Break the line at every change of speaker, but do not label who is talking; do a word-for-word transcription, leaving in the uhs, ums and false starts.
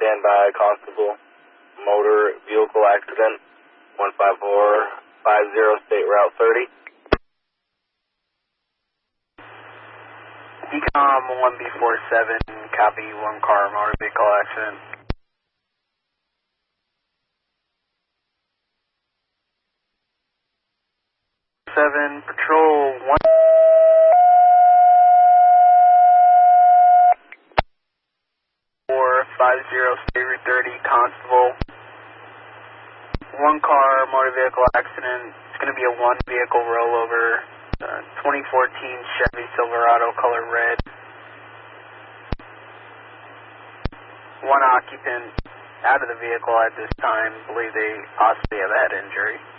stand by, Constable. Motor vehicle accident, one five four five zero, State Route thirty.
Decom one B four seven, copy, one car motor vehicle accident. seven, patrol one. four five zero, State Route thirty, Constable. One car motor vehicle accident. It's going to be a one vehicle rollover. Uh, twenty fourteen Chevy Silverado, color red. One occupant out of the vehicle at this time. Believe they possibly have a head injury.